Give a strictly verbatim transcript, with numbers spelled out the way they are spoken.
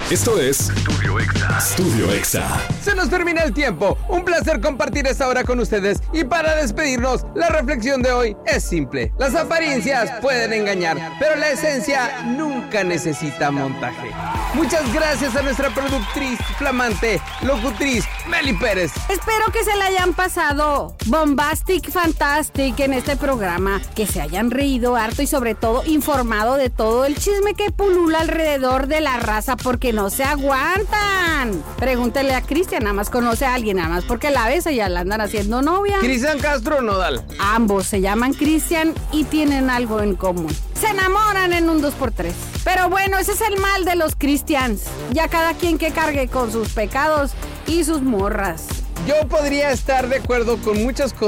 Esto es Estudio Exa. Estudio Exa. Se nos termina el tiempo. Un placer compartir esta hora con ustedes. Y para despedirnos, la reflexión de hoy es simple. Las apariencias pueden engañar, pero la esencia nunca necesita montaje. Muchas gracias a nuestra productriz flamante, locutriz Meli Pérez. Espero que se la hayan pasado bombastic, fantastic en este programa, que se hayan reído harto y sobre todo informado de todo el chisme que pulula alrededor de la raza porque no se aguantan. Pregúntele a Cristian, nada más conoce a alguien, nada más porque la besa y ya la andan haciendo novia. Cristian Castro o Nodal. Ambos se llaman Cristian y tienen algo en común. Se enamoran en un dos por tres. Pero bueno, ese es el mal de los Cristians. Ya cada quien que cargue con sus pecados y sus morras. Yo podría estar de acuerdo con muchas cosas